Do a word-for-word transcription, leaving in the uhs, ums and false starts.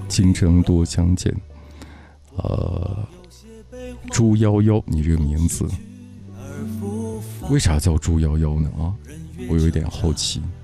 今生多相见。呃，朱夭夭，你这个名字为啥叫朱夭夭呢？啊，我有一点好奇。